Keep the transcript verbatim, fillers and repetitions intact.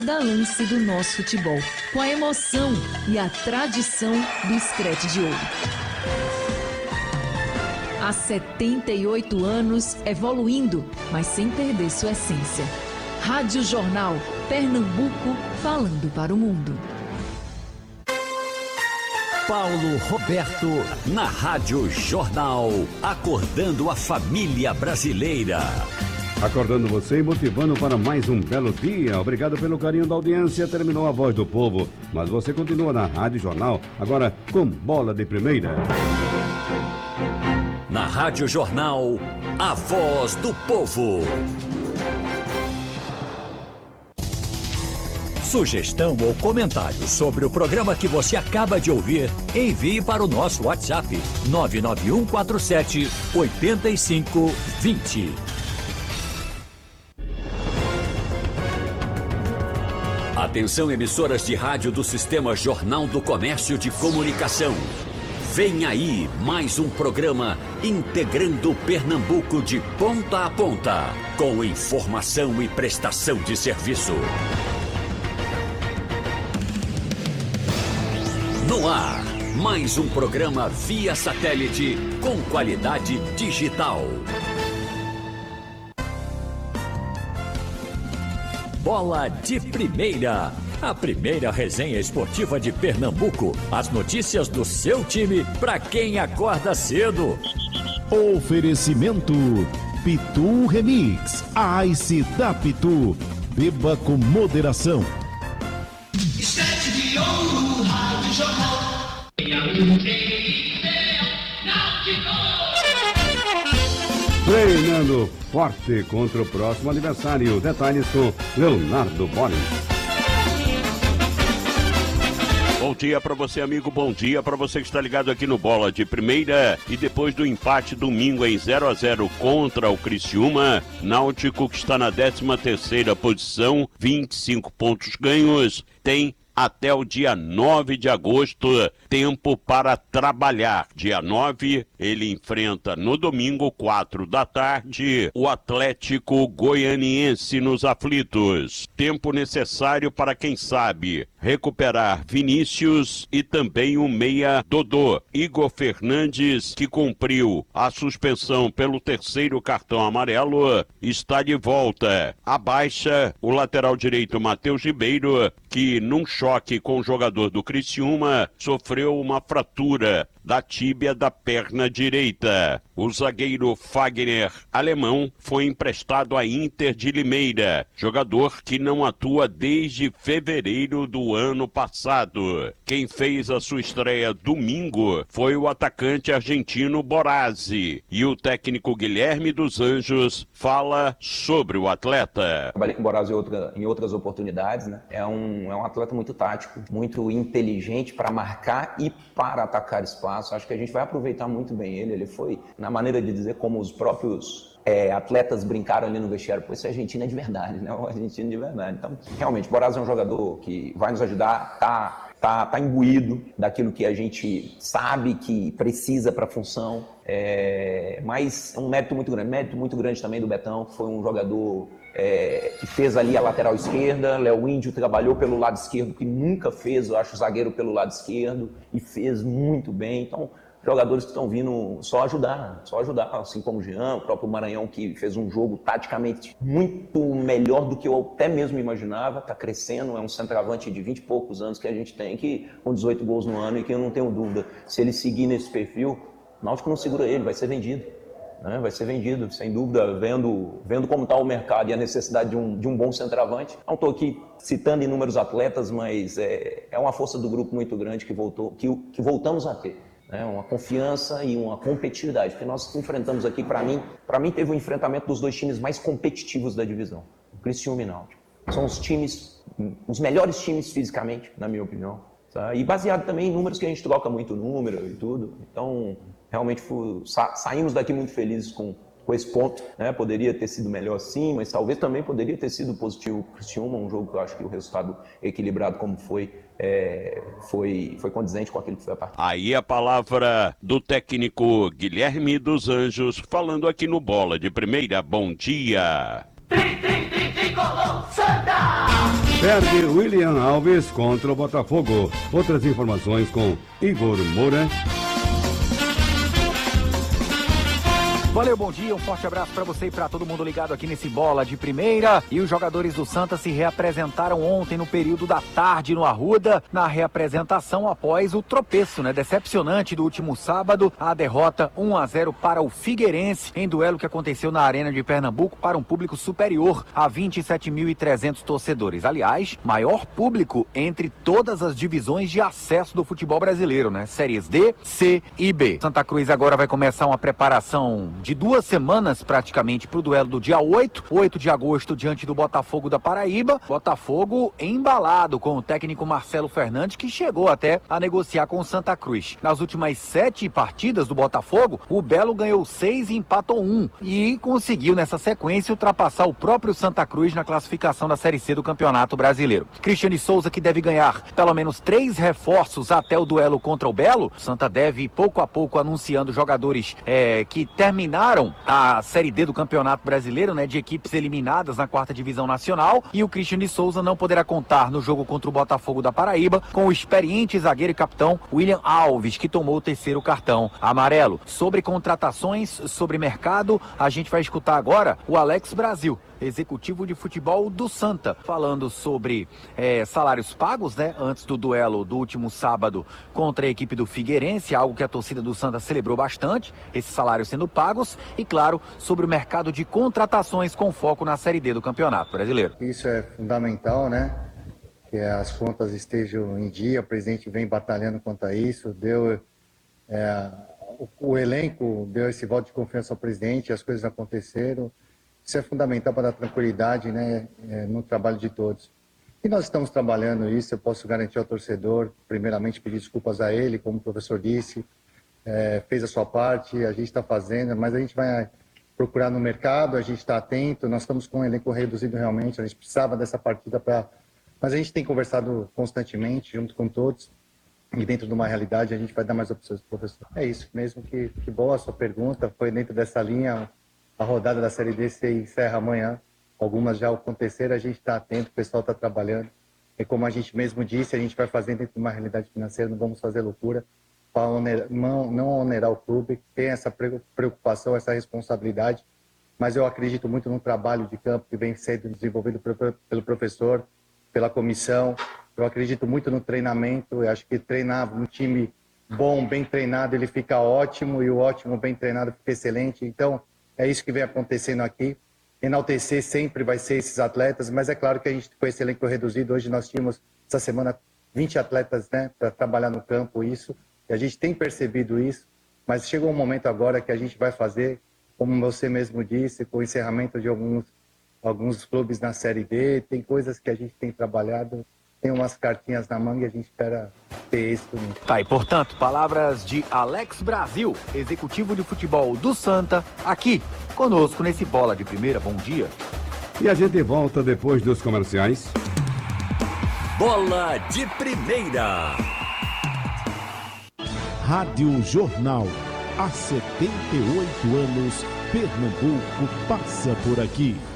da lance do nosso futebol, com a emoção e a tradição do Screte de Ouro. Há setenta e oito anos evoluindo, mas sem perder sua essência. Rádio Jornal, Pernambuco, falando para o mundo. Paulo Roberto, na Rádio Jornal, acordando a família brasileira. Acordando você e motivando para mais um belo dia. Obrigado pelo carinho da audiência. Terminou a Voz do Povo, mas você continua na Rádio Jornal, agora com Bola de Primeira. Na Rádio Jornal, a Voz do Povo. Sugestão ou comentário sobre o programa que você acaba de ouvir, envie para o nosso WhatsApp nove nove um quatro sete oito cinco dois zero. Atenção, emissoras de rádio do Sistema Jornal do Comércio de Comunicação. Vem aí mais um programa integrando Pernambuco de ponta a ponta, com informação e prestação de serviço. No ar, mais um programa via satélite com qualidade digital. Bola de Primeira, a primeira resenha esportiva de Pernambuco. As notícias do seu time para quem acorda cedo. Oferecimento Pitu Remix, a Ice da Pitu. Beba com moderação. Screte de Ouro, Rádio Jornal. Treinando forte contra o próximo adversário. Detalhes com Leonardo Boris. Bom dia para você, amigo, bom dia para você que está ligado aqui no Bola de Primeira. E depois do empate domingo em zero a zero contra o Criciúma, Náutico, que está na décima terceira posição, vinte e cinco pontos ganhos, tem até o dia nove de agosto, tempo para trabalhar. Dia nove, ele enfrenta no domingo, quatro da tarde, o Atlético Goianiense nos aflitos. Tempo necessário para, quem sabe, recuperar Vinícius e também o meia Dodô. Igor Fernandes, que cumpriu a suspensão pelo terceiro cartão amarelo, está de volta. A baixa, o lateral direito Matheus Ribeiro, que num choque com o jogador do Criciúma, sofreu uma fratura da tíbia da perna direita. O zagueiro Fagner, alemão, foi emprestado à Inter de Limeira, jogador que não atua desde fevereiro do ano passado. Quem fez a sua estreia domingo foi o atacante argentino Borazzi, e o técnico Guilherme dos Anjos fala sobre o atleta. Trabalhei com o Borazzi em, outra, em outras oportunidades, né? É um, é um atleta muito tático, muito inteligente para marcar e para atacar espaço. Acho que a gente vai aproveitar muito bem ele. Ele foi, na maneira de dizer, como os próprios é, atletas brincaram ali no vestiário. Pô, esse argentino é de verdade, né? O argentino de verdade. Então, realmente, Borazzi é um jogador que vai nos ajudar, tá, tá, tá imbuído daquilo que a gente sabe que precisa para a função. É, mas é um mérito muito grande. Mérito muito grande também do Betão, que foi um jogador É, que fez ali a lateral esquerda. Léo Índio trabalhou pelo lado esquerdo, que nunca fez, eu acho, o zagueiro pelo lado esquerdo, e fez muito bem. Então, jogadores que estão vindo só ajudar, só ajudar, assim como o Jean, o próprio Maranhão, que fez um jogo taticamente muito melhor do que eu até mesmo imaginava, está crescendo, é um centroavante de vinte e poucos anos que a gente tem, que com dezoito gols no ano, e que eu não tenho dúvida, se ele seguir nesse perfil, o Náutico não segura ele, vai ser vendido. Né, vai ser vendido, sem dúvida, vendo, vendo como está o mercado e a necessidade de um, de um bom centroavante. Não estou aqui citando inúmeros atletas, mas é, é uma força do grupo muito grande que, voltou, que, que voltamos a ter. Né, uma confiança e uma competitividade. Porque nós enfrentamos aqui, para mim, para mim teve um enfrentamento dos dois times mais competitivos da divisão, o Criciúma e o Náutico. São os times, os melhores times fisicamente, na minha opinião. Tá? E baseado também em números que a gente troca muito número e tudo. Então, realmente fui, sa, saímos daqui muito felizes com, com esse ponto. Né? Poderia ter sido melhor sim, mas talvez também poderia ter sido positivo o Criciúma, um jogo que eu acho que o resultado equilibrado como foi, é, foi, foi condizente com aquilo que foi a partida. Aí a palavra do técnico Guilherme dos Anjos, falando aqui no Bola de Primeira. Bom dia! Tri, tri, tri, tricolor, Santa! Perde William Alves contra o Botafogo. Outras informações com Igor Moura. Valeu, bom dia, um forte abraço pra você e pra todo mundo ligado aqui nesse Bola de Primeira. E os jogadores do Santa se reapresentaram ontem no período da tarde no Arruda, na reapresentação após o tropeço, né, decepcionante do último sábado, a derrota um a zero para o Figueirense, em duelo que aconteceu na Arena de Pernambuco para um público superior a vinte e sete mil e trezentos torcedores. Aliás, maior público entre todas as divisões de acesso do futebol brasileiro, né, séries D, C e B. Santa Cruz agora vai começar uma preparação de duas semanas praticamente para o duelo do dia oito, oito de agosto, diante do Botafogo da Paraíba. Botafogo embalado com o técnico Marcelo Fernandes, que chegou até a negociar com o Santa Cruz. Nas últimas sete partidas do Botafogo, o Belo ganhou seis e empatou um, e conseguiu nessa sequência ultrapassar o próprio Santa Cruz na classificação da Série C do Campeonato Brasileiro. Cristiane Souza, que deve ganhar pelo menos três reforços até o duelo contra o Belo. Santa deve pouco a pouco anunciando jogadores é, que terminaram a Série D do Campeonato Brasileiro, né, de equipes eliminadas na quarta divisão nacional, e o Cristiane Souza não poderá contar no jogo contra o Botafogo da Paraíba com o experiente zagueiro e capitão William Alves, que tomou o terceiro cartão amarelo. Sobre contratações, sobre mercado, a gente vai escutar agora o Alex Brasil, executivo de futebol do Santa, falando sobre é, salários pagos, né, antes do duelo do último sábado contra a equipe do Figueirense, algo que a torcida do Santa celebrou bastante, esses salários sendo pagos, e claro, sobre o mercado de contratações com foco na Série D do Campeonato Brasileiro. Isso é fundamental, né, que as contas estejam em dia, o presidente vem batalhando contra isso, deu é, o, o elenco deu esse voto de confiança ao presidente, as coisas aconteceram. Isso é fundamental para dar tranquilidade, né, no trabalho de todos. E nós estamos trabalhando isso, eu posso garantir ao torcedor, primeiramente pedir desculpas a ele, como o professor disse, é, fez a sua parte, a gente está fazendo, mas a gente vai procurar no mercado, a gente está atento, nós estamos com um elenco reduzido realmente, a gente precisava dessa partida para... Mas a gente tem conversado constantemente, junto com todos, e dentro de uma realidade a gente vai dar mais opções para o professor. É isso mesmo, que, que boa a sua pergunta, foi dentro dessa linha. A rodada da Série D se encerra amanhã, algumas já aconteceram, a gente está atento, o pessoal está trabalhando. E como a gente mesmo disse, a gente vai fazer dentro de uma realidade financeira, não vamos fazer loucura, para onerar, não, não onerar o clube, tem essa preocupação, essa responsabilidade, mas eu acredito muito no trabalho de campo que vem sendo desenvolvido pelo professor, pela comissão, eu acredito muito no treinamento, eu acho que treinar um time bom, bem treinado, ele fica ótimo, e o ótimo, bem treinado, fica excelente, então... É isso que vem acontecendo aqui. Enaltecer sempre vai ser esses atletas, mas é claro que a gente com esse elenco reduzido, hoje nós tínhamos essa semana vinte atletas, né, para trabalhar no campo, isso, e a gente tem percebido isso, mas chegou um momento agora que a gente vai fazer, como você mesmo disse, com o encerramento de alguns, alguns clubes na Série D, tem coisas que a gente tem trabalhado, tem umas cartinhas na manga e a gente espera ter isso. Tá, e portanto, palavras de Alex Brasil, executivo de futebol do Santa, aqui conosco nesse Bola de Primeira. Bom dia. E a gente volta depois dos comerciais. Bola de Primeira. Rádio Jornal. Há setenta e oito anos, Pernambuco passa por aqui.